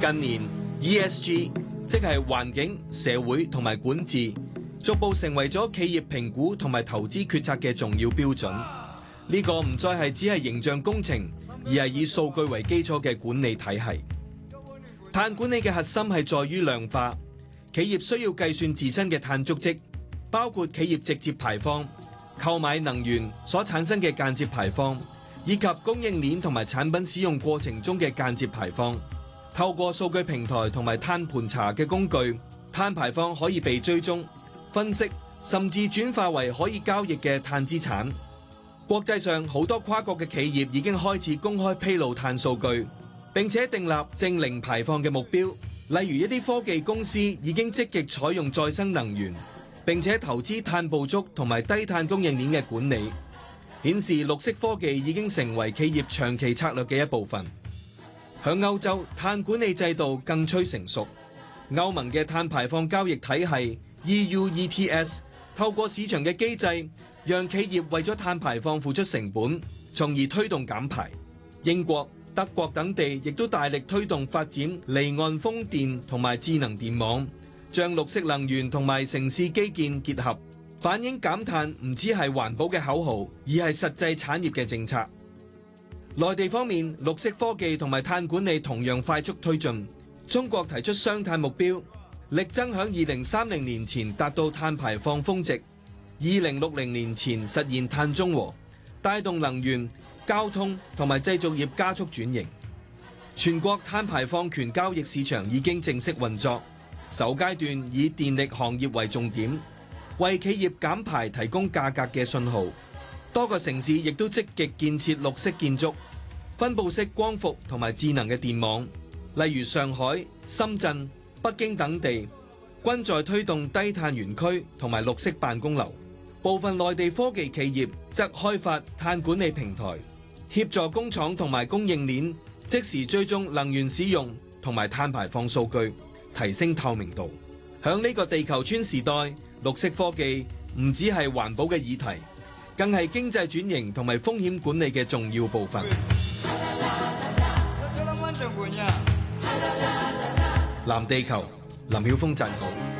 近年 ESG 即係環境、社會同埋管治，逐步成為咗企業評估同埋投資決策嘅重要標準。呢個唔再係只係形象工程，而係以數據為基礎嘅管理體系。碳管理嘅核心係在於量化，企業需要計算自身嘅碳足跡，包括企業直接排放、購買能源所產生嘅間接排放，以及供應鏈同埋產品使用過程中嘅間接排放。透過數據平台同埋碳盤查嘅工具，碳排放可以被追蹤、分析，甚至轉化為可以交易嘅碳資產。國際上好多跨國嘅企業已經開始公開披露碳數據，並且訂立淨零排放嘅目標。例如一啲科技公司已經積極採用再生能源，並且投資碳捕捉同埋低碳供應鏈嘅管理，顯示綠色科技已經成為企業長期策略嘅一部分。響歐洲，碳管理制度更趨成熟。歐盟嘅碳排放交易體系 EU ETS 透過市場嘅機制，讓企業為咗碳排放付出成本，從而推動減排。英國、德國等地亦都大力推動發展離岸風電同埋智能電網，將綠色能源同埋城市基建結合，反映減碳唔只係環保嘅口號，而係實際產業嘅政策。內地方面，綠色科技同埋碳管理同樣快速推進。中國提出雙碳目標，力爭響2030年前達到碳排放峰值，2060年前實現碳中和，帶動能源、交通同埋製造業加速轉型。全國碳排放權交易市場已經正式運作，首階段以電力行業為重點，為企業減排提供價格嘅信號。多個城市亦都積極建設綠色建築、分佈式光伏同埋智能嘅電網，例如上海、深圳、北京等地，均在推動低碳園區同埋綠色辦公樓。部分內地科技企業則開發碳管理平台，協助工廠同埋供應鏈即時追蹤能源使用同埋碳排放數據，提升透明度。響呢個地球村時代，綠色科技唔只係環保嘅議題，更係經濟轉型同埋風險管理嘅重要部分。藍地球，林曉峰撰稿。